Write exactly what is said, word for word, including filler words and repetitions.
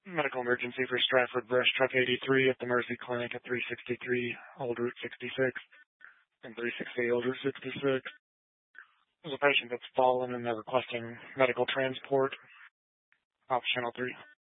Medical emergency for Stratford Brush Truck eighty-three at the Mercy Clinic at three sixty-three Old Route sixty-six and three sixty Old Route sixty-six. There's a patient that's fallen and they're requesting medical transport. Off Channel three.